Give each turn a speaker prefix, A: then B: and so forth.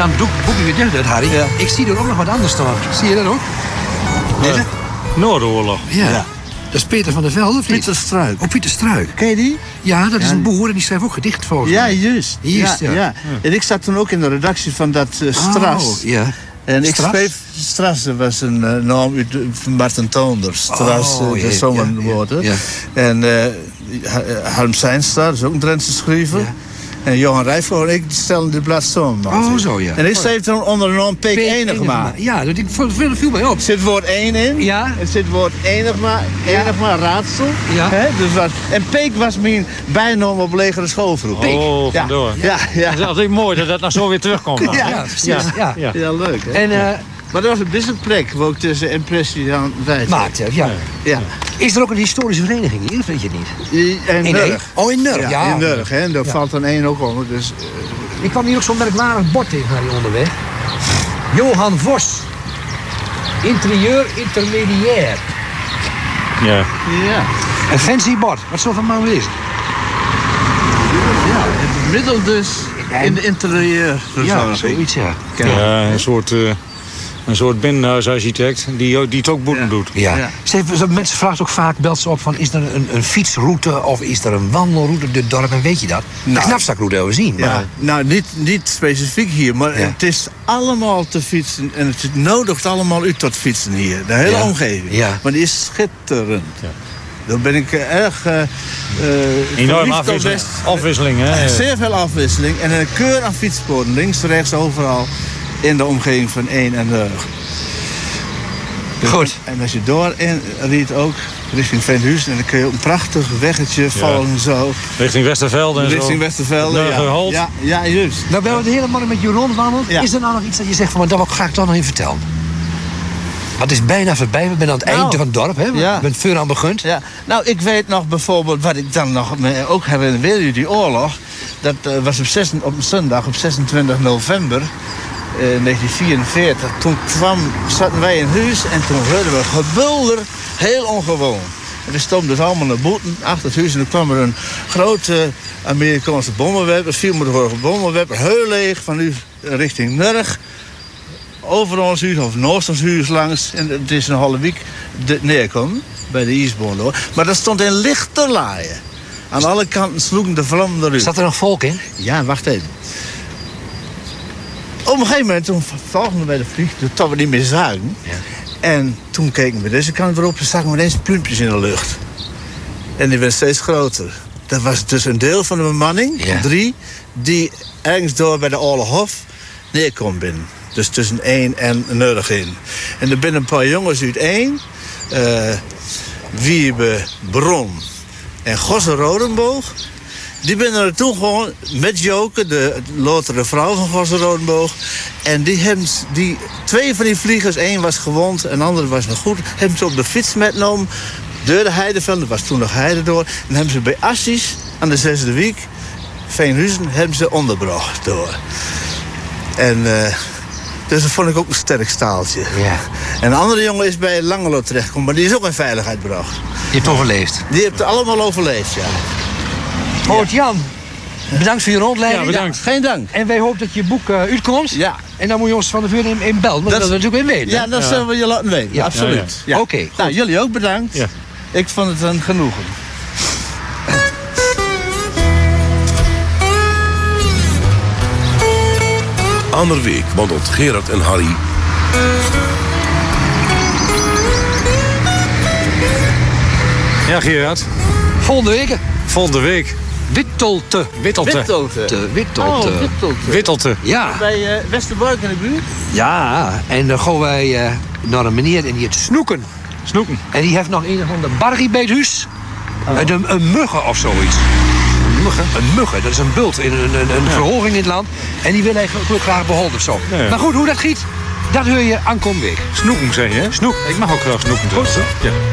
A: Jan, boek je weer dicht uit, Harry.
B: Ja.
A: Ik zie er ook nog wat anders staan. Zie je dat ook? Nee, dat?
C: Noordoorlog.
A: Ja.
B: Ja.
A: Dat is Peter van der Velde, of niet?
B: Pieter Struik.
A: Oh, Pieter Struik.
B: Ken je die?
A: Ja, dat is
B: Ja.
A: een boer en die schrijft ook gedicht volgens
B: Ja,
A: mij.
B: juist.
A: Juist, ja.
B: En ik zat toen ook in de redactie van dat Stras.
A: Oh, ja.
B: En ik
A: Stras?
B: schreef... Stras, dat was een naam van Marten Toonder. Stras,
A: Oh,
B: dat
A: jee,
B: is zo'n
A: ja,
B: woord. Hè.
A: ja.
B: En Harm Seinstra, dat is ook een Drentse schrijver.
A: Ja.
B: En Johan Rijfvoort en ik stelden de blad zo.
A: Oh, zo, ja.
B: En ik schreef toen onder de naam Peek Enigma.
A: Ja, dat viel mij op.
B: Er zit woord 1 in.
A: Ja.
B: Er zit woord enigma raadsel.
A: Ja.
B: Hè? Dus en Peek was mijn bijnaam op legere school vroeger.
C: Oh,
B: Ja.
C: vandoor.
B: Ja, ja.
C: Het is altijd mooi dat dat nou zo weer terugkomt. man.
B: Ja.
A: Ja, precies. Ja.
C: Ja.
B: Ja, leuk hè.
A: En
B: Maar dat was een businessplek, waar ook tussen impressie aan wijs.
A: maakt het, ja.
B: Ja.
A: Is er ook een historische vereniging hier, vind je het niet?
B: En
A: In
B: Nurg.
A: Oh, in Nurg, ja.
B: in Nurg, hè. En daar
A: Ja.
B: valt dan één ook onder. Dus,
A: Ik kwam hier ook zo'n merkwaardig bord tegen naar die onderweg. Johan Vos. Interieur intermediair.
C: Ja.
B: ja.
A: Een fancy bord. Wat zal van man wezen?
B: Ja, het middel dus in de interieur.
A: Ja, zoiets, ja.
C: Ja, een soort binnenhuisarchitect die het ook boeten doet.
A: Ja.
B: Ja.
A: Mensen vragen ook vaak, belt ze op van, is er een fietsroute of is er een wandelroute door het dorp en weet je dat? De
B: Nou.
A: knapzakroute hebben we zien.
B: Ja,
A: Maar,
B: nou niet specifiek hier, maar
A: Ja.
B: het is allemaal te fietsen. En het nodigt allemaal u tot fietsen hier. De hele
A: Ja.
B: omgeving.
A: Ja.
B: Maar die is schitterend.
C: Ja.
B: Daar ben ik erg
C: Enorm
B: verliefd op
C: afwisseling, hè?
B: Zeer veel afwisseling. En een keur aan fietspoorten. Links, rechts, overal. In de omgeving van 1 en Nurg.
A: Goed.
B: En als je doorin riet ook, richting Veenhuizen. En dan kun je ook een prachtig weggetje vallen zo.
C: Richting Westervelde en
B: Richting
C: zo.
B: Westervelde.
C: Nurgerholt.
B: Ja, juist.
A: Nou, we hebben de hele morgen met je rondwandeld.
B: Ja.
A: Is er nou nog iets dat je zegt van, maar dat wil ik graag toch nog even vertellen? Want het is bijna voorbij. We zijn aan het
B: Nou,
A: einde van het dorp, hè? We
B: ja.
A: zijn veel aan begund.
B: Ja, nou, ik weet nog bijvoorbeeld, wat ik dan nog me ook herinner, weet je, die oorlog. Dat was op een zondag, op 26 november 1944. Toen zaten wij in huis en toen hoorden we gebulder, heel ongewoon. En er stonden dus allemaal naar boeten achter het huis. En toen kwam er een grote Amerikaanse bommenwerper, 4-motorige bommenwerper, heel leeg, van nu richting Nurg. Over ons huis of naast ons huis langs. En het is een halve week neerkomen bij de ijsbaan hoor. Maar dat stond in lichte laaien. Aan alle kanten sloegen de vlammen eruit.
A: Zat er nog volk in?
B: Ja, wacht even. Op een gegeven moment, toen volgden we bij de vliegtuig, toen we niet meer zagen.
A: Ja.
B: En toen keken we deze kant weer op en zagen we ineens plumpjes in de lucht. En die werden steeds groter. Dat was dus een deel van de bemanning,
A: Ja.
B: 3, die ergens door bij de Oorloghof neerkomt binnen. Dus tussen 1 en Nurg in. En er binnen een paar jongens uit 1, Wiebe, Bron en Gosse Rodenboog. Die ben er toen gewoon met Joke, de latere vrouw van Gosse Rodenboog. En die 2 van die vliegers, 1 was gewond en de andere was nog goed, hebben ze op de fiets metgenomen. Door de Heideveld, er was toen nog heide door. En hebben ze bij Assis aan de 6e week, Veenhuizen, hebben ze onderbracht door. En dus dat vond ik ook een sterk staaltje.
A: Ja.
B: En een andere jongen is bij Langelo terechtgekomen, maar die is ook in veiligheid gebracht.
A: Je hebt overleefd.
B: Die heeft het allemaal overleefd, ja.
A: Hoort Jan, bedankt voor je rondleiding.
C: Ja, bedankt.
B: Geen dank.
A: En wij hopen dat je boek uitkomt.
B: Ja.
A: En dan moet je ons van de vuur in bellen. Maar dat
B: Dat-
A: we natuurlijk weer weten.
B: Ja, dat zullen we je laten weten.
A: Ja.
B: Absoluut.
A: Ja. Oké, goed.
B: Nou, jullie ook bedankt.
C: Ja.
B: Ik vond het een genoegen.
D: Andere week wandelt Gerard en Harry
C: Ja, Gerard.
A: Volgende week.
C: Volgende week.
A: Wittelte.
C: Wittelte.
B: Wittelte.
A: Wittelte.
B: Oh, Wittelte.
C: Wittelte.
A: Ja.
B: Bij Westerbork in de buurt?
A: Ja. En dan gaan wij naar een meneer en die heet Snoeken.
C: Snoeken.
A: En die heeft nog een of ander bargie bij het huis. Een muggen of zoiets. Een muggen, dat is een bult in een verhoging in het land. En die wil hij graag behouden of zo.
C: Ja.
A: Maar goed, hoe dat giet, dat hoor je aankomende week.
C: Snoeken zeg je, hè?
A: Snoek.
C: Ik mag ook graag snoeken.
A: Goed zo.
C: Ja.